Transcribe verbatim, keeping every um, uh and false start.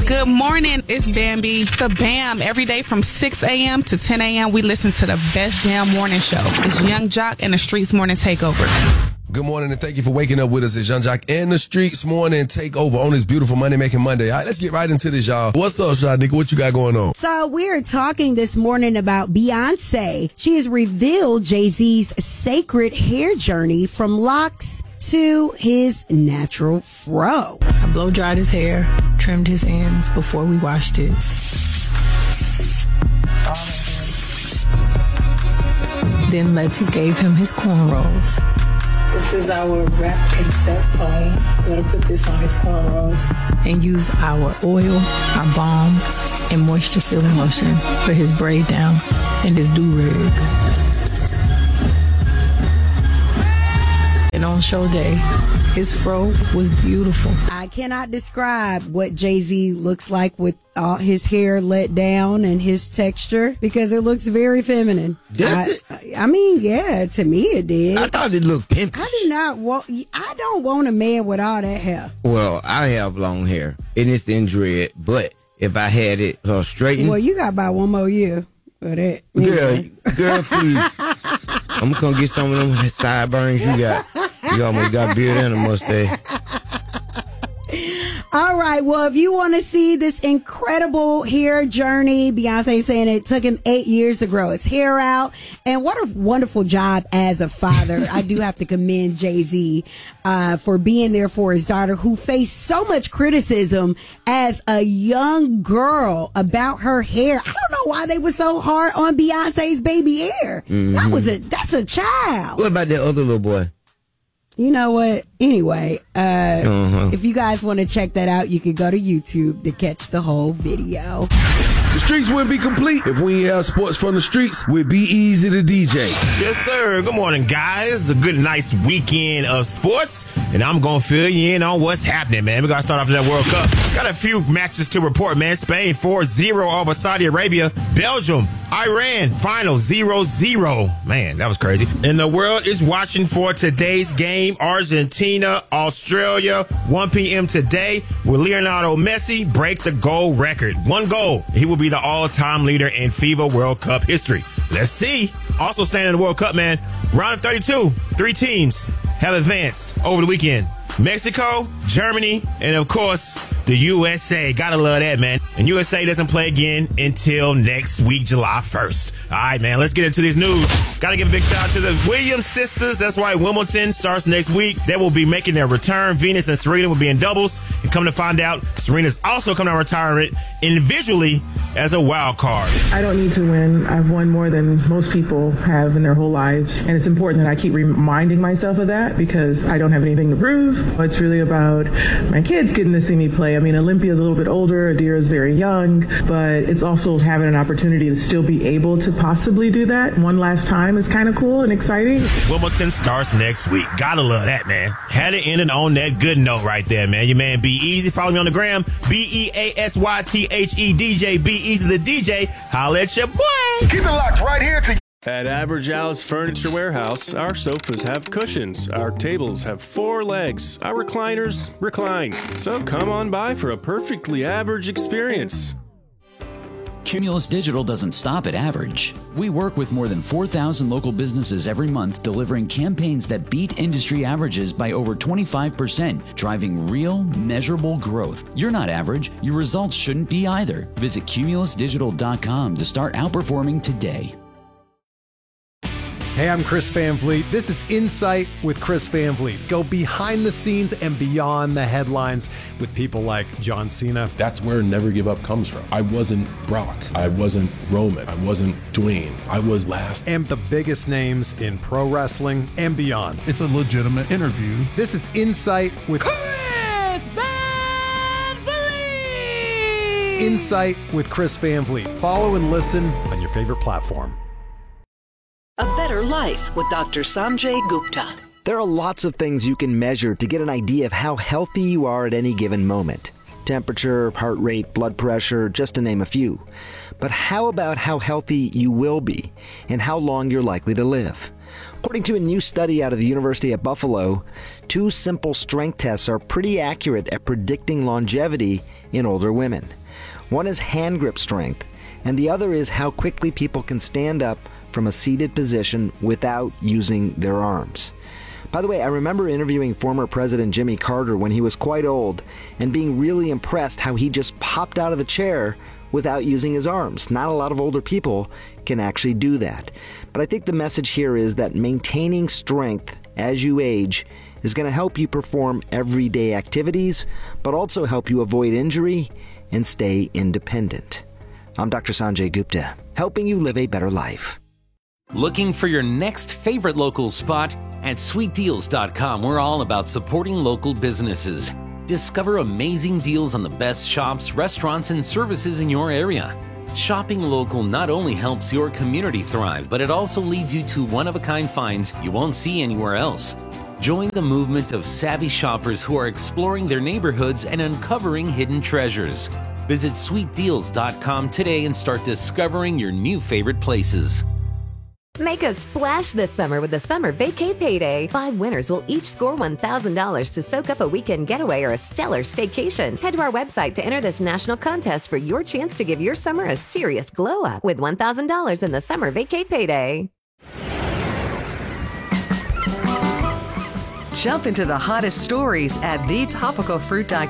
Good morning. It's Bambi, the BAM. Every day from six a.m. to ten a.m. we listen to the best damn morning show. It's Young Jock and the Streets Morning Takeover. Good morning, and thank you for waking up with us. It's Young Jock and the Streets Morning Takeover on this beautiful Money Making Monday. All right, let's get right into this, y'all. What's up, Shadnika? What you got going on? So we're talking this morning about Beyonce. She has revealed Jay-Z's sacred hair journey from locks to his natural fro. I blow dried his hair, trimmed his ends before we washed it. Then Letty gave him his cornrows. This is our wrap and set foam. We're going to put this on his cornrows. And used our oil, our balm, and moisture sealing lotion for his braid down and his do-rag. And on show day, his fro was beautiful. I cannot describe what Jay-Z looks like with all his hair let down and his texture because it looks very feminine. Does I, it? I mean, yeah, to me it did. I thought it looked pimpish. I do not want. I don't want a man with all that hair. Well, I have long hair, and it's in dread. But if I had it uh, straightened, Well, you got about one more year for that. girl, girl, please, I'm gonna get some of them sideburns you got. You almost got a beard and a mustache. All right. Well, if you want to see this incredible hair journey, Beyonce saying it took him eight years to grow his hair out. And what a wonderful job as a father. I do have to commend Jay-Z uh, for being there for his daughter, who faced so much criticism as a young girl about her hair. I don't know why they were so hard on Beyonce's baby hair. Mm-hmm. That was a that's a child. What about that other little boy? You know what? Anyway, uh, Uh-huh. if you guys want to check that out, you can go to YouTube to catch the whole video. The streets wouldn't be complete if we ain't have sports from the streets with Be Easy the D J. Yes, sir. Good morning, guys. A good, nice weekend of sports, and I'm going to fill you in on what's happening, man. We got to start off with that World Cup. Got a few matches to report, man. Spain four zero over Saudi Arabia. Belgium, Iran, final zero zero. Man, that was crazy. And the world is watching for today's game. Argentina, Australia, one p.m. today. Will Lionel Messi break the goal record? One goal. He will be the all-time leader in FIFA World Cup history. Let's see. Also staying in the World Cup, man. Round of thirty-two. Three teams have advanced over the weekend. Mexico, Germany, and of course, the U S A. Gotta love that, man. And U S A doesn't play again until next week, July first. All right, man, let's get into this news. Gotta give a big shout out to the Williams sisters. That's right, Wimbledon starts next week. They will be making their return. Venus and Serena will be in doubles. And come to find out, Serena's also coming to retirement individually as a wild card. I don't need to win. I've won more than most people have in their whole lives. And it's important that I keep reminding myself of that because I don't have anything to prove. It's really about my kids getting to see me play. I mean, Olympia's a little bit older, Adira's very young, but it's also having an opportunity to still be able to possibly do that one last time is kind of cool and exciting. Wimbledon starts next week. Gotta love that, man. Had it ended on that good note right there, man. Your man Be Easy. Follow me on the gram. B E A S Y T H E D J. Be Easy the D J. Holla at your boy. Keep it locked right here to At Average Al's Furniture Warehouse, our sofas have cushions, our tables have four legs, our recliners recline. So come on by for a perfectly average experience. Cumulus Digital doesn't stop at average. We work with more than four thousand local businesses every month, delivering campaigns that beat industry averages by over twenty-five percent, driving real, measurable growth. You're not average. Your results shouldn't be either. Visit cumulus digital dot com to start outperforming today. Hey, I'm Chris Van Vliet. This is Insight with Chris Van Vliet. Go behind the scenes and beyond the headlines with people like John Cena. That's where Never Give Up comes from. I wasn't Brock. I wasn't Roman. I wasn't Dwayne. I was last. And the biggest names in pro wrestling and beyond. It's a legitimate interview. This is Insight with Chris Van Vliet. Insight with Chris Van Vliet. Follow and listen on your favorite platform. A better life with Doctor Sanjay Gupta. There are lots of things you can measure to get an idea of how healthy you are at any given moment. Temperature, heart rate, blood pressure, just to name a few. But how about how healthy you will be and how long you're likely to live? According to a new study out of the University at Buffalo, two simple strength tests are pretty accurate at predicting longevity in older women. One is hand grip strength, and the other is how quickly people can stand up from a seated position without using their arms. By the way, I remember interviewing former President Jimmy Carter when he was quite old and being really impressed how he just popped out of the chair without using his arms. Not a lot of older people can actually do that. But I think the message here is that maintaining strength as you age is going to help you perform everyday activities, but also help you avoid injury and stay independent. I'm Doctor Sanjay Gupta, helping you live a better life. Looking for your next favorite local spot? At sweet deals dot com, we're all about supporting local businesses. Discover amazing deals on the best shops, restaurants, and services in your area. Shopping local not only helps your community thrive, but it also leads you to one-of-a-kind finds you won't see anywhere else. Join the movement of savvy shoppers who are exploring their neighborhoods and uncovering hidden treasures. Visit sweet deals dot com today and start discovering your new favorite places. Make a splash this summer with the Summer Vacay Payday. Five winners will each score one thousand dollars to soak up a weekend getaway or a stellar staycation. Head to our website to enter this national contest for your chance to give your summer a serious glow up with one thousand dollars in the Summer Vacay Payday. Jump into the hottest stories at the topical fruit dot